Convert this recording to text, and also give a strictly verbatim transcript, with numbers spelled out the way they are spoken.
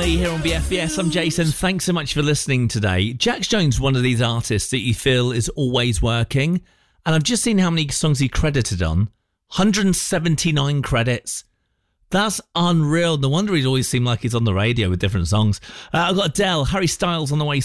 Lee here on B F B S. I'm Jason. Thanks so much for listening today. Jax Jones, one of these artists that you feel is always working. And I've just seen how many songs he credited on. one hundred seventy-nine credits. That's unreal. No wonder he'd always seem like he's on the radio with different songs. Uh, I've got Adele, Harry Styles on the way